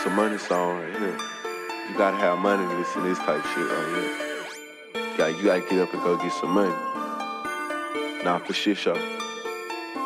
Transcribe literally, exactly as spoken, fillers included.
a money song right here. You gotta have money to listen to this type of shit right here. You gotta, you gotta get up and go get some money. Nah, for shit show.